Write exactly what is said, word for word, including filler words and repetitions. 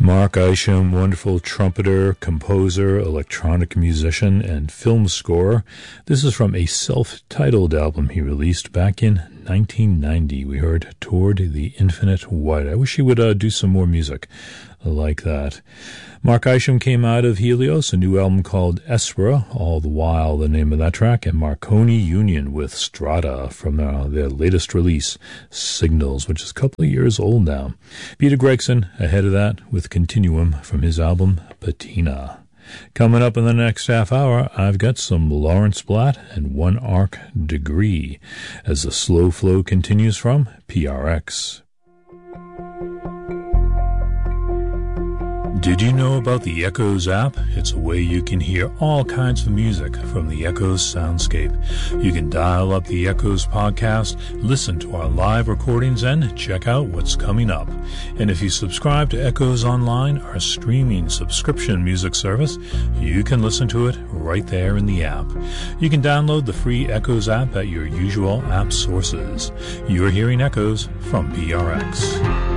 Mark Isham, wonderful trumpeter, composer, electronic musician, and film scorer. This is from a self-titled album he released back in nineteen ninety. We heard Toward the Infinite White. I wish he would uh, do some more music like that. Mark Isham came out of Helios, a new album called Espera, All the While, the name of that track, and Marconi Union with Strata from uh, their latest release, Signals, which is a couple of years old now. Peter Gregson, ahead of that, with Continuum from his album Patina. Coming up in the next half hour, I've got some Lawrence Blatt and One Arc Degree, as the slow flow continues from P R X. Did you know about the Echoes app? It's a way you can hear all kinds of music from the Echoes soundscape. You can dial up the Echoes podcast, listen to our live recordings, and check out what's coming up. And if you subscribe to Echoes Online, our streaming subscription music service, you can listen to it right there in the app. You can download the free Echoes app at your usual app sources. You're hearing Echoes from P R X.